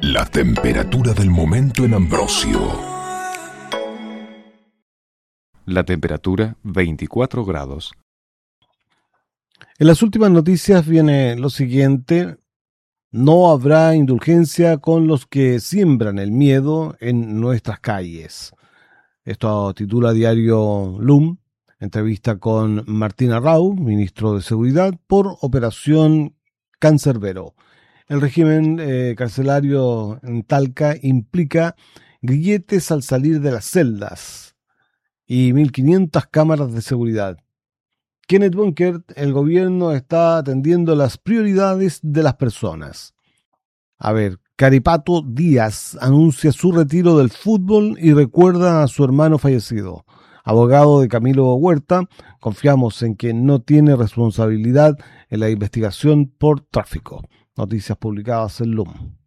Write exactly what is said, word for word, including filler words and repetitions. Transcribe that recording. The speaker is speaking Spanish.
La temperatura del momento en Ambrosio. La temperatura veinticuatro grados. En las últimas noticias viene lo siguiente: no habrá indulgencia con los que siembran el miedo en nuestras calles. Esto titula diario L U M, entrevista con Martín Arrau, ministro de Seguridad, por Operación Cancerbero. El régimen eh, carcelario en Talca implica grilletes al salir de las celdas y mil quinientas cámaras de seguridad. Kenneth Bunkert: el gobierno está atendiendo las prioridades de las personas. A ver, Caripato Díaz anuncia su retiro del fútbol y recuerda a su hermano fallecido. Abogado de Camilo Huerta: confiamos en que no tiene responsabilidad en la investigación por tráfico. Noticias publicadas en L U M.